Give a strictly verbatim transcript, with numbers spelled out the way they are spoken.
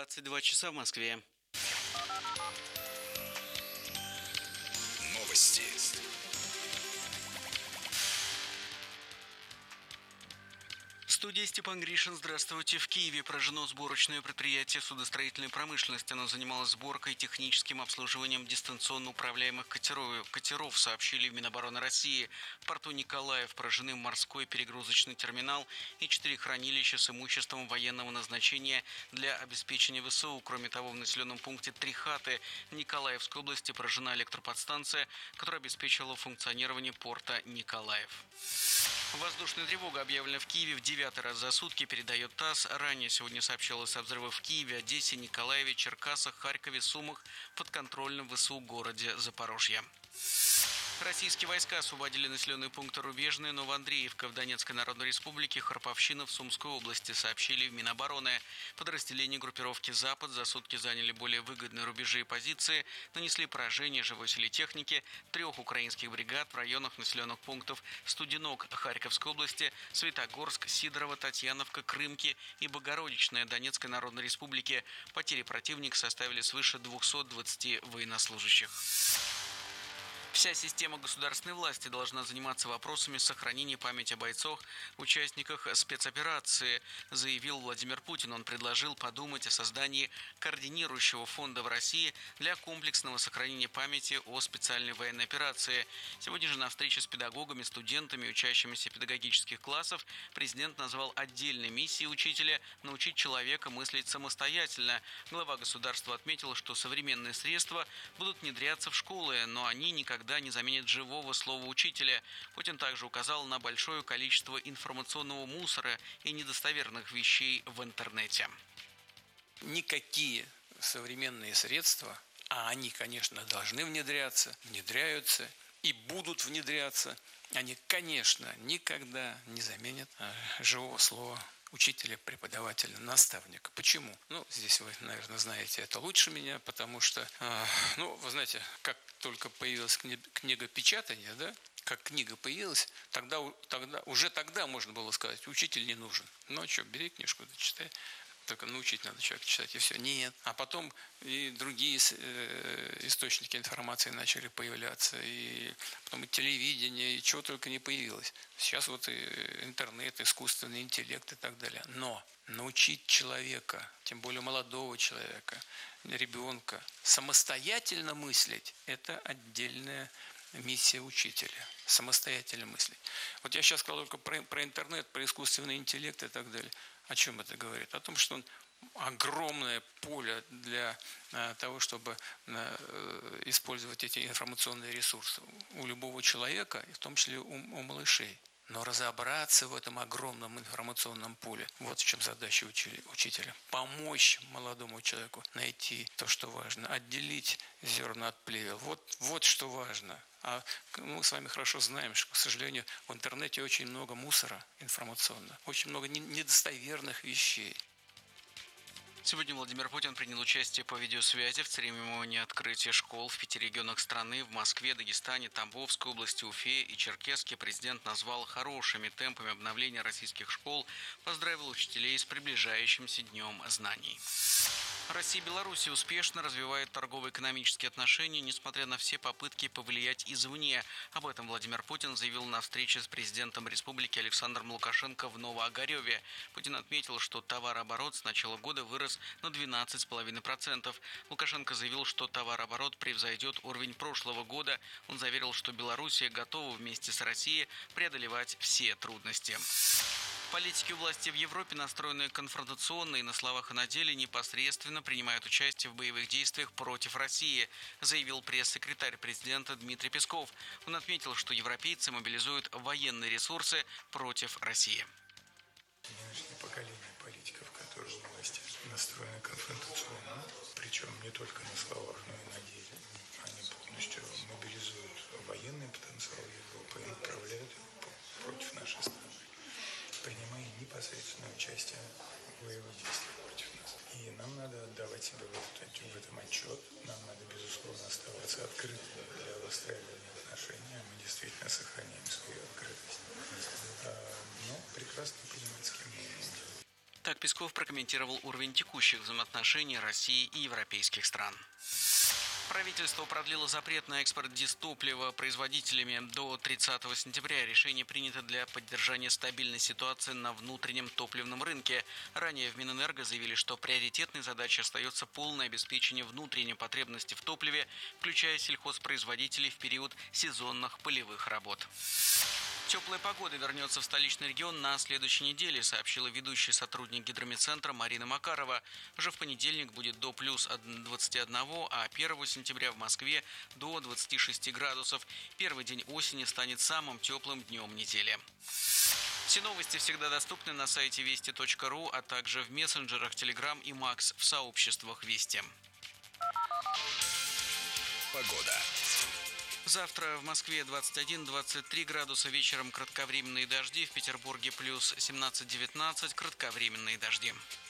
двадцать два часа в Москве. Новости. Студия Степан Гришин. Здравствуйте. В Киеве поражено сборочное предприятие судостроительной промышленности. Оно занималось сборкой и техническим обслуживанием дистанционно управляемых катеров, катеров, сообщили в Минобороны России. В порту Николаев поражены морской перегрузочный терминал и четыре хранилища с имуществом военного назначения для обеспечения ВСУ. Кроме того, в населенном пункте Трихаты Николаевской области поражена электроподстанция, которая обеспечивала функционирование порта Николаев. Воздушная тревога объявлена в Киеве в девятый раз за сутки, передает ТАСС. Ранее сегодня сообщалось о взрывах в Киеве, Одессе, Николаеве, Черкасах, Харькове, Сумах, в подконтрольном ВСУ городе Запорожье. Российские войска освободили населенные пункты Рубежные, Новоандреевка в Донецкой Народной Республике, Харьковщина в Сумской области, сообщили в Минобороны. Подразделения группировки «Запад» за сутки заняли более выгодные рубежи и позиции, нанесли поражение живой силе техники трех украинских бригад в районах населенных пунктов Студенок Харьковской области, Светогорск, Сидорово, Татьяновка, Крымки и Богородичная Донецкой Народной Республики. Потери противника составили свыше двухсот двадцати военнослужащих. Вся система государственной власти должна заниматься вопросами сохранения памяти о бойцах, участниках спецоперации, заявил Владимир Путин. Он предложил подумать о создании координирующего фонда в России для комплексного сохранения памяти о специальной военной операции. Сегодня же на встрече с педагогами, студентами, учащимися педагогических классов президент назвал отдельной миссией учителя научить человека мыслить самостоятельно. Глава государства отметил, что современные средства будут внедряться в школы, но они никогда не заменит живого слова учителя. Путин также указал на большое количество информационного мусора и недостоверных вещей в интернете. Никакие современные средства, а они, конечно, должны внедряться, внедряются и будут внедряться, они, конечно, никогда не заменят живого слова учителя, преподавателя, наставника. Почему? Ну, здесь вы, наверное, знаете это лучше меня, потому что, э, ну, вы знаете, как только появилась книга печатания, да, как книга появилась, тогда, тогда, уже тогда можно было сказать, учитель не нужен. Ну, а что, бери книжку, да, читай. Только научить надо человека читать, и все. Нет. А потом и другие э, источники информации начали появляться, и потом и телевидение, и чего только не появилось. Сейчас вот и интернет, искусственный интеллект и так далее. Но научить человека, тем более молодого человека, ребенка, самостоятельно мыслить – это отдельная миссия учителя. Самостоятельно мыслить. Вот я сейчас сказал только про, про интернет, про искусственный интеллект и так далее. О чем это говорит? О том, что он огромное поле для а, того, чтобы а, использовать эти информационные ресурсы у любого человека, и в том числе у, у малышей. Но разобраться в этом огромном информационном поле, вот в чем задача учителя. Помочь молодому человеку найти то, что важно, отделить зерна от плевел. Вот, вот что важно. А мы с вами хорошо знаем, что, к сожалению, в интернете очень много мусора информационного, очень много недостоверных вещей. Сегодня Владимир Путин принял участие по видеосвязи в церемонии открытия школ в пяти регионах страны, в Москве, Дагестане, Тамбовской области, Уфе и Черкесске. Президент назвал хорошими темпами обновления российских школ, поздравил учителей с приближающимся Днем знаний. Россия и Беларусь успешно развивают торгово-экономические отношения, несмотря на все попытки повлиять извне. Об этом Владимир Путин заявил на встрече с президентом республики Александром Лукашенко в Новоогареве. Путин отметил, что товарооборот с начала года вырос на двенадцать целых пять десятых процента. Лукашенко заявил, что товарооборот превзойдет уровень прошлого года. Он заверил, что Белоруссия готова вместе с Россией преодолевать все трудности. Политики власти в Европе, настроенные конфронтационно и на словах и на деле, непосредственно принимают участие в боевых действиях против России, заявил пресс-секретарь президента Дмитрий Песков. Он отметил, что европейцы мобилизуют военные ресурсы против России. Нынешнее поколение политиков, которые у власти настроены конфронтационно, причем не только на словах, но и на деле. Они полностью мобилизуют военный потенциал Европы и направляют его против нашей страны, принимая непосредственное участие в боевых действиях против нас. И нам надо отдавать себе в этом отчет. Нам надо, безусловно, оставаться открытыми для выстраивания отношений. Мы действительно сохраняем свою открытость. Но прекрасно понимать, с кем мы имеем дело. Так Песков прокомментировал уровень текущих взаимоотношений России и европейских стран. Правительство продлило запрет на экспорт дизтоплива производителями до тридцатого сентября. Решение принято для поддержания стабильной ситуации на внутреннем топливном рынке. Ранее в Минэнерго заявили, что приоритетной задачей остается полное обеспечение внутренней потребности в топливе, включая сельхозпроизводителей в период сезонных полевых работ. Теплая погода вернется в столичный регион на следующей неделе, сообщила ведущий сотрудник гидрометцентра Марина Макарова. Уже в понедельник будет до плюс двадцати одного, а первого сентября в Москве до двадцати шести градусов. Первый день осени станет самым теплым днем недели. Все новости всегда доступны на сайте вести точка ру, а также в мессенджерах Telegram и Макс в сообществах Вести. Погода. Завтра в Москве двадцать один - двадцать три градуса, вечером кратковременные дожди, в Петербурге плюс семнадцать - девятнадцать, кратковременные дожди.